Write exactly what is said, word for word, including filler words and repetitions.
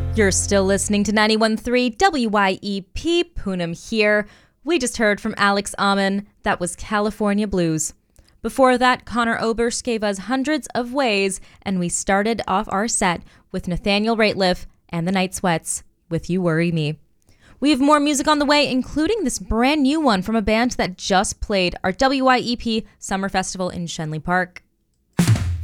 You're still listening to ninety-one point three W Y E P, Poonam here. We just heard from Alex Ammon. That was California Blues. Before that, Connor Oberst gave us Hundreds of Ways, and we started off our set with Nathaniel Rateliff and the Night Sweats with You Worry Me. We have more music on the way, including this brand new one from a band that just played our W Y E P Summer Festival in Shenley Park.